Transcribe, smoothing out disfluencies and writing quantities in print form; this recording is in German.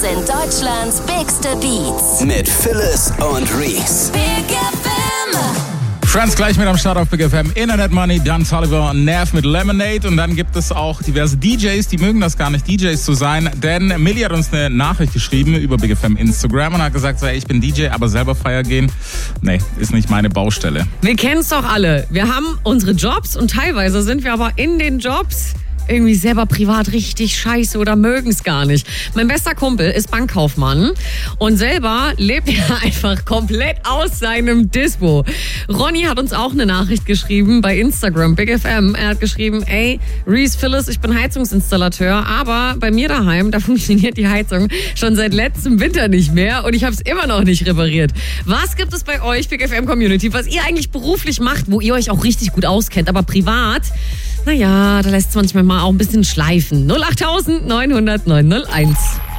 sind Deutschlands bigste Beats. Mit Phyllis und Reese. Big FM. Friends gleich mit am Start auf Big FM. Internet Money, Dan Toliver und Nerv mit Lemonade. Und dann gibt es auch diverse DJs, die mögen das gar nicht, DJs zu sein. Denn Millie hat uns eine Nachricht geschrieben über Big FM Instagram und hat gesagt, so, ey, ich bin DJ, aber selber feiern gehen, nee, ist nicht meine Baustelle. Wir kennen es doch alle. Wir haben unsere Jobs und teilweise sind wir aber in den Jobs irgendwie selber privat richtig scheiße oder mögen es gar nicht. Mein bester Kumpel ist Bankkaufmann und selber lebt er einfach komplett aus seinem Dispo. Ronny hat uns auch eine Nachricht geschrieben bei Instagram, Big FM. Er hat geschrieben, ey, Reese, Phyllis, ich bin Heizungsinstallateur, aber bei mir daheim, da funktioniert die Heizung schon seit letztem Winter nicht mehr und ich habe es immer noch nicht repariert. Was gibt es bei euch, Big FM Community, was ihr eigentlich beruflich macht, wo ihr euch auch richtig gut auskennt, aber privat, naja, da lässt es manchmal mal auch ein bisschen schleifen. 08900 901.